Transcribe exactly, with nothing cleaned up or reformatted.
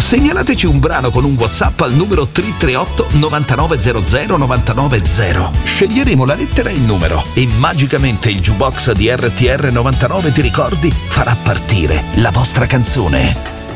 Segnalateci un brano con un WhatsApp al numero tre tre otto novantanove zero zero novantanove zero. Sceglieremo la lettera e il numero e magicamente il jukebox di R T R novantanove Ti ricordi farà partire la vostra canzone.